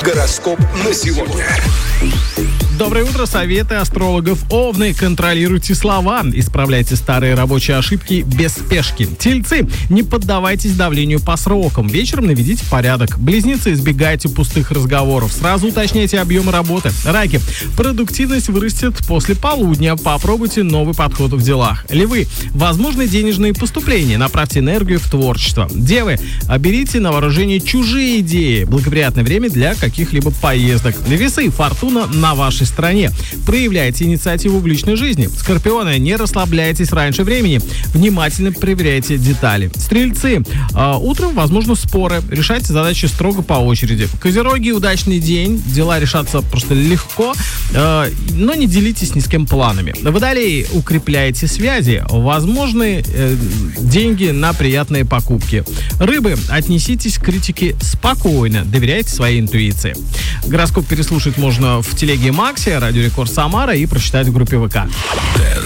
Гороскоп на сегодня. Доброе утро. Советы астрологов. Овны. Контролируйте слова. Исправляйте старые рабочие ошибки без спешки. Тельцы. Не поддавайтесь давлению по срокам. Вечером наведите порядок. Близнецы. Избегайте пустых разговоров. Сразу уточняйте объемы работы. Раки. Продуктивность вырастет после полудня. Попробуйте новый подход в делах. Львы. Возможны денежные поступления. Направьте энергию в творчество. Девы. Берите на вооружение чужие идеи. Благоприятное время для каких-либо поездок. Весы. Фортуна на вашей стороне. Проявляйте инициативу в личной жизни. Скорпионы, не расслабляйтесь раньше времени. Внимательно проверяйте детали. Стрельцы, утром возможны споры. Решайте задачи строго по очереди. Козероги, удачный день. Дела решатся просто легко, но не делитесь ни с кем планами. Водолеи, укрепляйте связи. Возможны деньги на приятные покупки. Рыбы, отнеситесь к критике спокойно. Доверяйте своей интуиции. Гороскоп переслушать можно в телеге Макси, Радио Рекорд Самара и прочитать в группе ВК.